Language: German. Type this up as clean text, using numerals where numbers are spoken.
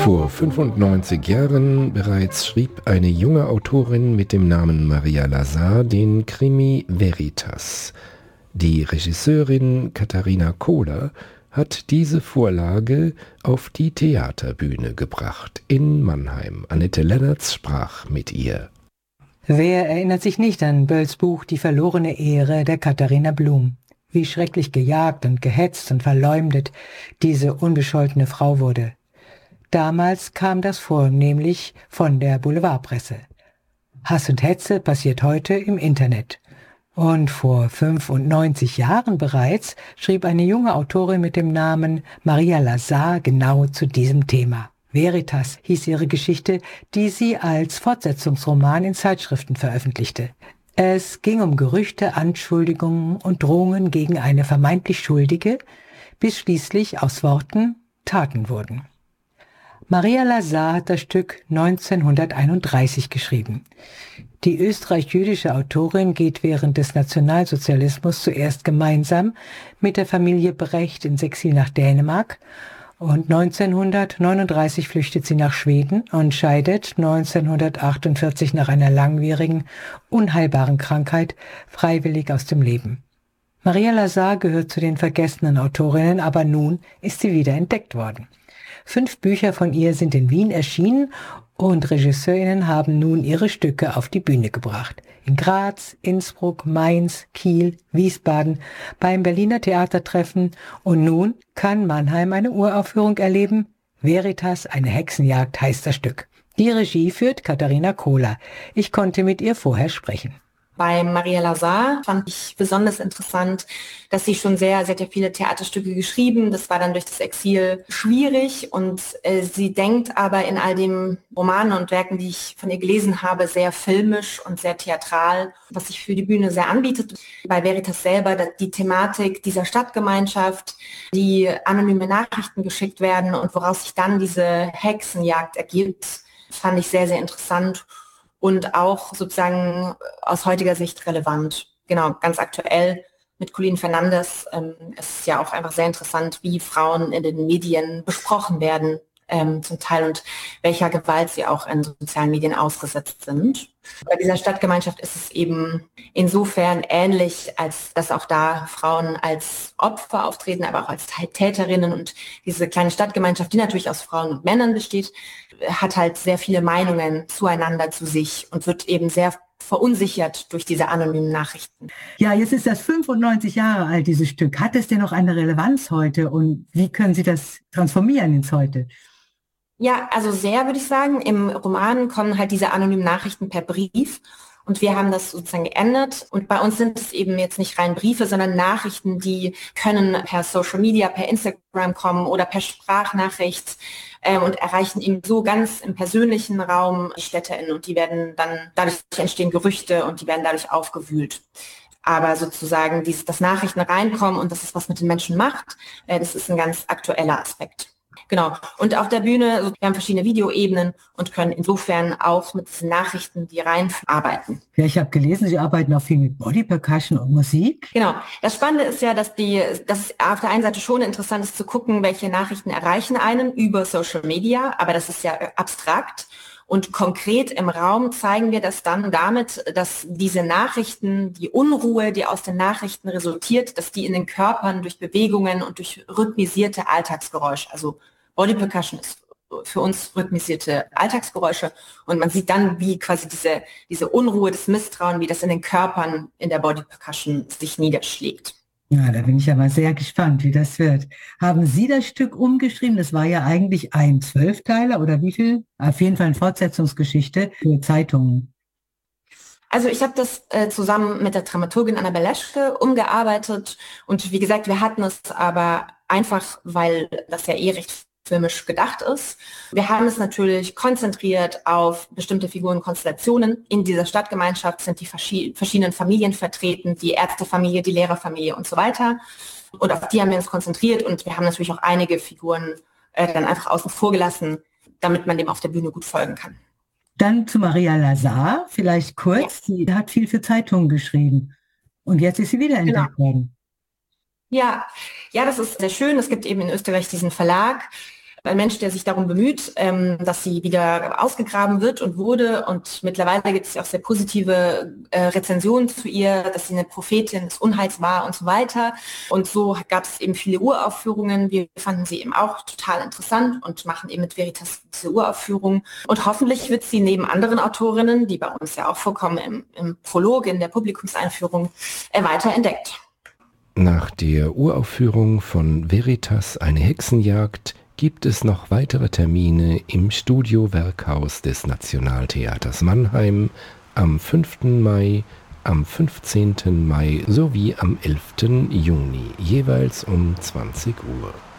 Vor 95 Jahren bereits schrieb eine junge Autorin mit dem Namen Maria Lazar den Krimi Veritas. Die Regisseurin Katharina Kohler hat diese Vorlage auf die Theaterbühne gebracht in Mannheim. Annette Lennertz sprach mit ihr. Wer erinnert sich nicht an Bölls Buch Die verlorene Ehre der Katharina Blum? Wie schrecklich gejagt und gehetzt und verleumdet diese unbescholtene Frau wurde. Damals kam das vornehmlich von der Boulevardpresse. Hass und Hetze passiert heute im Internet. Und vor 95 Jahren bereits schrieb eine junge Autorin mit dem Namen Maria Lazar genau zu diesem Thema. Veritas hieß ihre Geschichte, die sie als Fortsetzungsroman in Zeitschriften veröffentlichte. Es ging um Gerüchte, Anschuldigungen und Drohungen gegen eine vermeintlich Schuldige, bis schließlich aus Worten Taten wurden. Maria Lazar hat das Stück 1931 geschrieben. Die österreich-jüdische Autorin geht während des Nationalsozialismus zuerst gemeinsam mit der Familie Brecht ins Exil nach Dänemark und 1939 flüchtet sie nach Schweden und scheidet 1948 nach einer langwierigen, unheilbaren Krankheit freiwillig aus dem Leben. Maria Lazar gehört zu den vergessenen Autorinnen, aber nun ist sie wieder entdeckt worden. 5 Bücher von ihr sind in Wien erschienen und RegisseurInnen haben nun ihre Stücke auf die Bühne gebracht. In Graz, Innsbruck, Mainz, Kiel, Wiesbaden, beim Berliner Theatertreffen und nun kann Mannheim eine Uraufführung erleben. Veritas, eine Hexenjagd heißt das Stück. Die Regie führt Katharina Kohler. Ich konnte mit ihr vorher sprechen. Bei Maria Lazar fand ich besonders interessant, dass sie hat ja viele Theaterstücke geschrieben. Das war dann durch das Exil schwierig und sie denkt aber in all den Romanen und Werken, die ich von ihr gelesen habe, sehr filmisch und sehr theatral, was sich für die Bühne sehr anbietet. Bei Veritas selber die Thematik dieser Stadtgemeinschaft, die anonyme Nachrichten geschickt werden und woraus sich dann diese Hexenjagd ergibt, fand ich sehr, sehr interessant. Und auch sozusagen aus heutiger Sicht relevant. Genau, ganz aktuell mit Colleen Fernandes. Es ist ja auch einfach sehr interessant, wie Frauen in den Medien besprochen werden zum Teil und welcher Gewalt sie auch in sozialen Medien ausgesetzt sind. Bei dieser Stadtgemeinschaft ist es eben insofern ähnlich, als dass auch da Frauen als Opfer auftreten, aber auch als Täterinnen. Und diese kleine Stadtgemeinschaft, die natürlich aus Frauen und Männern besteht, hat halt sehr viele Meinungen zueinander, zu sich und wird eben sehr verunsichert durch diese anonymen Nachrichten. Ja, jetzt ist das 95 Jahre alt, dieses Stück. Hat es denn noch eine Relevanz heute und wie können Sie das transformieren ins Heute? Ja, also sehr, würde ich sagen. Im Roman kommen halt diese anonymen Nachrichten per Brief und wir haben das sozusagen geändert. Und bei uns sind es eben jetzt nicht rein Briefe, sondern Nachrichten, die können per Social Media, per Instagram kommen oder per Sprachnachricht und erreichen eben so ganz im persönlichen Raum die StädterInnen und die werden dann, dadurch entstehen Gerüchte und die werden dadurch aufgewühlt. Aber sozusagen das Nachrichten reinkommen und dass es was mit den Menschen macht, das ist ein ganz aktueller Aspekt. Genau. Und auf der Bühne, wir haben verschiedene Videoebenen und können insofern auch mit diesen Nachrichten, die arbeiten. Ja, ich habe gelesen, Sie arbeiten auch viel mit Body Percussion und Musik. Genau. Das Spannende ist ja, dass es auf der einen Seite schon interessant ist zu gucken, welche Nachrichten erreichen einen über Social Media, aber das ist ja abstrakt. Und konkret im Raum zeigen wir das dann damit, dass diese Nachrichten, die Unruhe, die aus den Nachrichten resultiert, dass die in den Körpern durch Bewegungen und durch rhythmisierte Alltagsgeräusche, also Body Percussion ist für uns rhythmisierte Alltagsgeräusche und man sieht dann, wie quasi diese Unruhe, das Misstrauen, wie das in den Körpern in der Body Percussion sich niederschlägt. Ja, da bin ich aber sehr gespannt, wie das wird. Haben Sie das Stück umgeschrieben? Das war ja eigentlich ein 12-Teiler oder wie viel? Auf jeden Fall eine Fortsetzungsgeschichte für Zeitungen. Also ich habe das zusammen mit der Dramaturgin Anna Beleschke umgearbeitet und wie gesagt, wir hatten es aber einfach, weil das ja recht filmisch gedacht ist. Wir haben es natürlich konzentriert auf bestimmte Figurenkonstellationen. In dieser Stadtgemeinschaft sind die verschiedenen Familien vertreten, die Ärztefamilie, die Lehrerfamilie und so weiter. Und auf die haben wir uns konzentriert und wir haben natürlich auch einige Figuren dann einfach außen vor gelassen, damit man dem auf der Bühne gut folgen kann. Dann zu Maria Lazar, vielleicht kurz. Ja. Sie hat viel für Zeitungen geschrieben und jetzt ist sie wieder entdeckt worden. Ja, das ist sehr schön. Es gibt eben in Österreich diesen Verlag. ein Mensch, der sich darum bemüht, dass sie wieder ausgegraben wird und wurde. Und mittlerweile gibt es ja auch sehr positive Rezensionen zu ihr, dass sie eine Prophetin des Unheils war und so weiter. Und so gab es eben viele Uraufführungen. Wir fanden sie eben auch total interessant und machen eben mit Veritas diese Uraufführung. Und hoffentlich wird sie neben anderen Autorinnen, die bei uns ja auch vorkommen, im Prolog, in der Publikumseinführung, weiter entdeckt. Nach der Uraufführung von Veritas, eine Hexenjagd, gibt es noch weitere Termine im Studio Werkhaus des Nationaltheaters Mannheim am 5. Mai, am 15. Mai sowie am 11. Juni, jeweils um 20 Uhr.